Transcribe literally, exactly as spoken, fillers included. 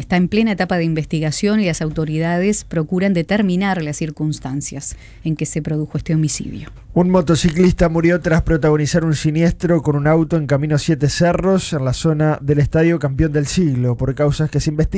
está en plena etapa de investigación y las autoridades procuran determinar las circunstancias en que se produjo este homicidio. Un motociclista murió tras protagonizar un siniestro con un auto en camino Siete Cerros, en la zona del Estadio Campeón del Siglo, por causas que se investigan.